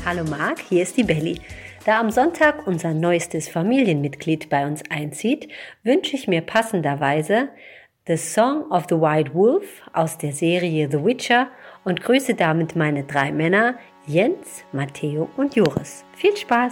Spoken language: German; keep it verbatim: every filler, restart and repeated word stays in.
Hallo Marc, hier ist die Belly. Da am Sonntag unser neuestes Familienmitglied bei uns einzieht, wünsche ich mir passenderweise The Song of the White Wolf aus der Serie The Witcher und grüße damit meine drei Männer Jens, Matteo und Joris. Viel Spaß!